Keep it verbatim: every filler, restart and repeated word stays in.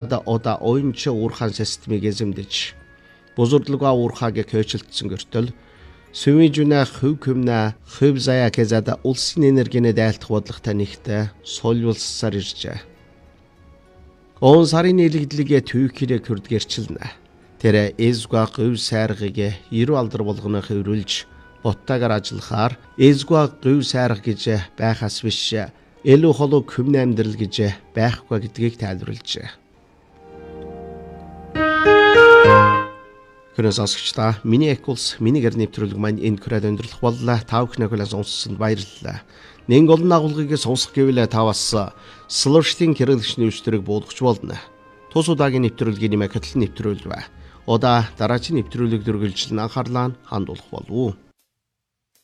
одоо оюунчин уурхаан системийг эзэмдэж бузурдлага уурхааг көчлөлтсөн гөртөл Сүвижүнэ хөв көмнэ хөв заяа кезада улсын энергинэ дайлтах бодлоготой нэгтэй солиулсаар иржээ. Он сарын нийлэгдлигээ төвхөрэ хүрдгэрчилнэ. Тэр эзгүй хөв сайргийг ерөө алдар болгоно хөврүүлж боттагаар ажиллахаар эзгүй хөв сайраг гэж байхаас биш элүү холоо көмнэ амьдрал гэж байхгүй гэдгийг тайлбарлажээ. Хөрөөс асгчдаа миний экулс миний гэр нэвтрүүлэг маань энэ хүрээд өндөрлөх боллоо. Та бүхний хүлээн сонссонд баярлалаа. Нэг олон агуулгыг сонсох гэвэл та бас Слуштин хэрэглэгч нэвтрүүлэг буулгах болно. Тус удаагийн нэвтрүүлгийн нэмэх хөтөл нэвтрүүлвэ. Удаа дараагийн нэвтрүүлэг дүргэлжлэн анхаарлаа хандуулах болов уу?